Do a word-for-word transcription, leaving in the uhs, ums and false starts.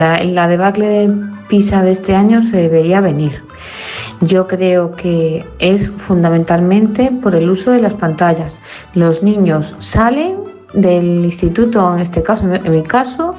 La, la debacle de PISA de este año se veía venir. Yo creo que es fundamentalmente por el uso de las pantallas. Los niños salen del instituto, en este caso, en mi caso,